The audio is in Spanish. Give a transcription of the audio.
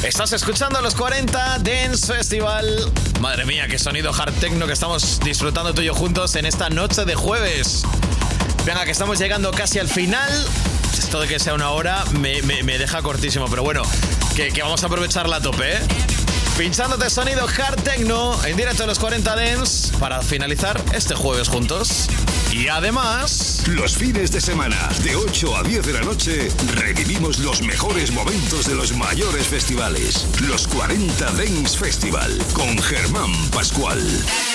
Estás escuchando los 40 Dance Festival. Madre mía, qué sonido hard techno que estamos disfrutando tú y yo juntos en esta noche de jueves. Venga, que estamos llegando casi al final. Esto de que sea una hora me deja cortísimo, pero bueno, que vamos a aprovecharla a tope, ¿eh? Pinchándote sonido hard techno en directo de los 40 Dance para finalizar este jueves juntos. Y además, los fines de semana, de 8 a 10 de la noche, revivimos los mejores momentos de los mayores festivales. Los 40 Dance Festival, con Germán Pascual.